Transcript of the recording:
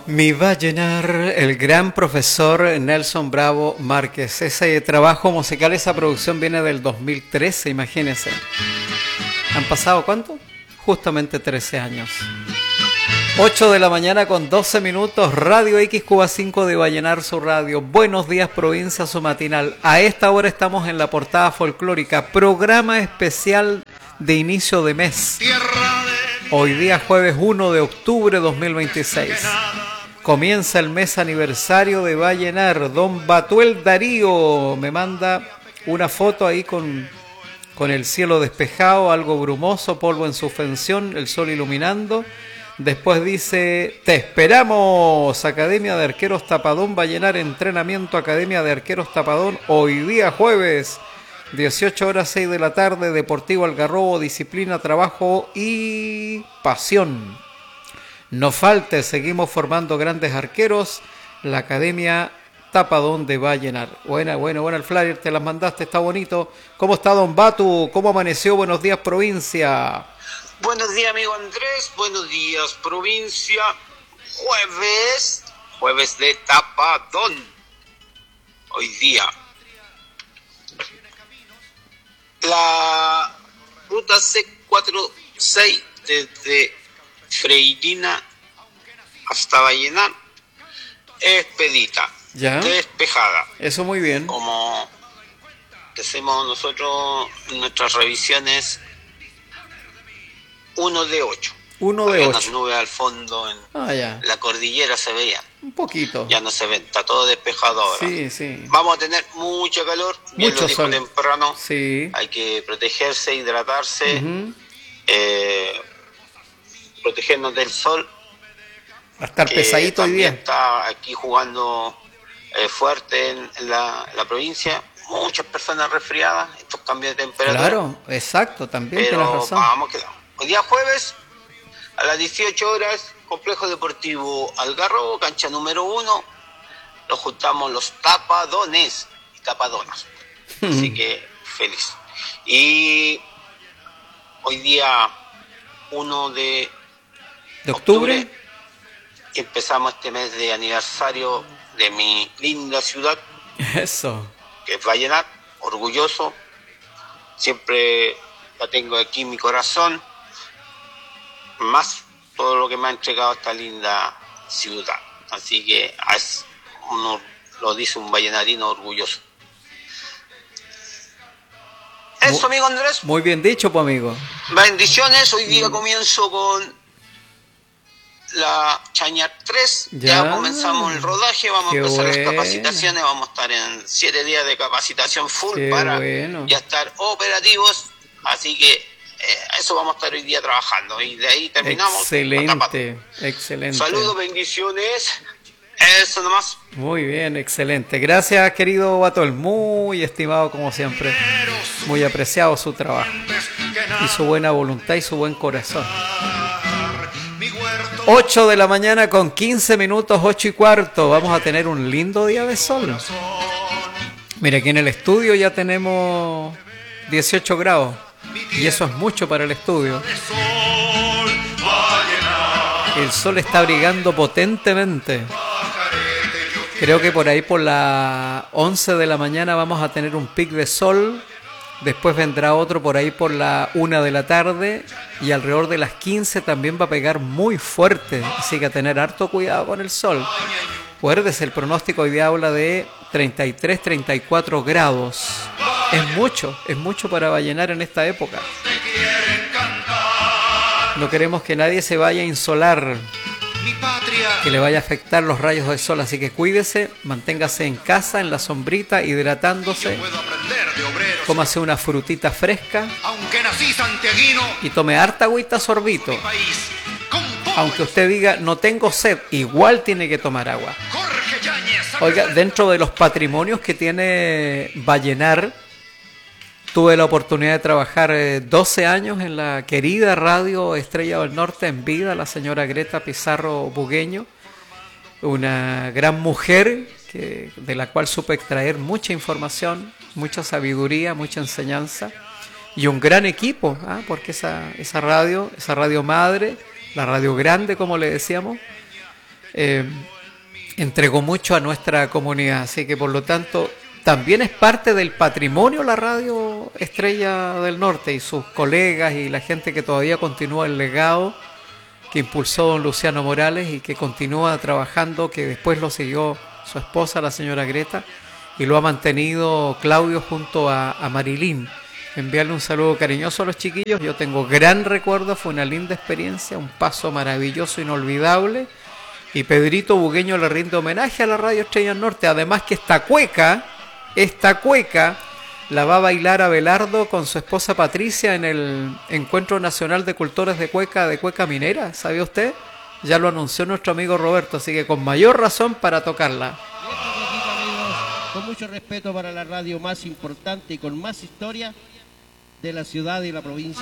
Me va a llenar el gran profesor Nelson Bravo Márquez. Ese trabajo musical, esa producción viene del 2013, imagínense. ¿Han pasado cuánto? Justamente 13 años. 8 de la mañana con 12 minutos, Radio X Cuba 5 de Vallenar su radio. Buenos días, provincia, su matinal. A esta hora estamos en la portada folclórica, programa especial de inicio de mes. Hoy día jueves 1 de octubre 2026. Comienza el mes aniversario de Vallenar. Don Batuel Darío me manda una foto ahí con el cielo despejado, algo brumoso, polvo en suspensión, el sol iluminando. Después dice, te esperamos, Academia de Arqueros Tapadón, Vallenar, entrenamiento, Academia de Arqueros Tapadón, hoy día jueves, 18 horas 6 de la tarde, Deportivo Algarrobo, disciplina, trabajo y pasión. No falte, seguimos formando grandes arqueros, la Academia Tapadón de Vallenar. Buena el flyer, te las mandaste, está bonito. ¿Cómo está don Batu? ¿Cómo amaneció? Buenos días, provincia. Buenos días, amigo Andrés. Buenos días, provincia. Jueves de Tapadón. Hoy día. La ruta C46 desde Freirina hasta Vallenar es expedita, ¿ya? Despejada. Eso muy bien. Como decimos nosotros en nuestras revisiones, 1 de 8. 1 de 8. Unas nubes al fondo en la cordillera se veían. Un poquito. Ya no se ven, está todo despejado ahora. Sí. Vamos a tener mucho calor, bien lo dijo temprano. Sí. Hay que protegerse, hidratarse, protegernos del sol. Va a estar pesadito hoy día. Está aquí jugando fuerte en la provincia. Muchas personas resfriadas, estos cambios de temperatura. Claro, exacto, también tienes razón. Vamos que hoy día jueves, a las 18 horas, Complejo Deportivo Algarrobo, cancha número 1. Nos juntamos los tapadones y tapadonas. Así que feliz. Y hoy día 1 de octubre empezamos este mes de aniversario de mi linda ciudad. Eso. Que es Vallenar, orgulloso. Siempre la tengo aquí en mi corazón. Más todo lo que me ha entregado esta linda ciudad. Así que uno lo dice un vallenarino orgulloso. Eso, amigo Andrés. Muy bien dicho, pues, amigo. Bendiciones. Hoy día comienzo con la Chañar 3. Ya comenzamos el rodaje. Vamos a empezar las capacitaciones. Vamos a estar en 7 días de capacitación full para ya estar operativos. Así que eso vamos a estar hoy día trabajando. Y de ahí terminamos. Excelente. Saludos, bendiciones. Eso nomás. Muy bien, excelente. Gracias, querido Batol. Muy estimado como siempre. Muy apreciado su trabajo. Y su buena voluntad y su buen corazón. 8 de la mañana con 15 minutos, 8 y cuarto. Vamos a tener un lindo día de sol. Mira, aquí en el estudio ya tenemos 18 grados. Y eso es mucho para el estudio. El sol está brillando potentemente. Creo que por ahí por las 11 de la mañana vamos a tener un pic de sol. Después vendrá otro por ahí por la 1 de la tarde. Y alrededor de las 15 también va a pegar muy fuerte. Así que a tener harto cuidado con el sol. Acuérdese, el pronóstico hoy día habla de 33, 34 grados. Es mucho para Vallenar en esta época. No queremos que nadie se vaya a insolar, que le vaya a afectar los rayos del sol, así que cuídese, manténgase en casa, en la sombrita, hidratándose, cómase una frutita fresca y tome harta agüita sorbito. Aunque usted diga, no tengo sed, igual tiene que tomar agua. Oiga, dentro de los patrimonios que tiene Vallenar, tuve la oportunidad de trabajar 12 años en la querida radio Estrella del Norte en vida, la señora Greta Pizarro Bugueño, una gran mujer de la cual supe extraer mucha información, mucha sabiduría, mucha enseñanza y un gran equipo, porque esa radio madre, la radio grande como le decíamos, entregó mucho a nuestra comunidad, así que por lo tanto también es parte del patrimonio la radio Estrella del Norte y sus colegas y la gente que todavía continúa el legado que impulsó don Luciano Morales y que continúa trabajando, que después lo siguió su esposa, la señora Greta, y lo ha mantenido Claudio junto a Marilyn. Enviarle un saludo cariñoso a los chiquillos. Yo tengo gran recuerdo, fue una linda experiencia, un paso maravilloso, inolvidable. Y Pedrito Bugueño le rinde homenaje a la radio Estrella del Norte. Además que esta cueca la va a bailar Abelardo con su esposa Patricia en el Encuentro Nacional de Cultores de Cueca Minera. ¿Sabía usted? Ya lo anunció nuestro amigo Roberto, así que con mayor razón para tocarla. Con mucho respeto para la radio más importante y con más historia de la ciudad y la provincia.